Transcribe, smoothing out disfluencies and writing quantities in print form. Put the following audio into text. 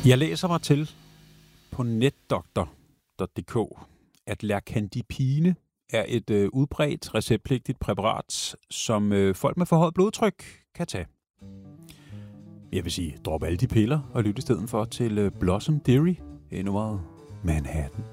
Jeg læser mig til på netdoktor.dk, at lercandipine er et udbredt receptpligtigt præparat, som folk med forhøjet blodtryk kan tage. Jeg vil sige, drop alle de piller og lyt i stedet for til Blossom Dearie, nummeret Manhattan.